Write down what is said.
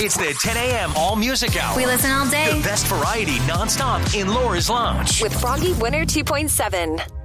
It's the 10 a.m. All Music Hour. We listen all day. The best variety nonstop in Laura's Lounge. With Froggy Winter 2.7.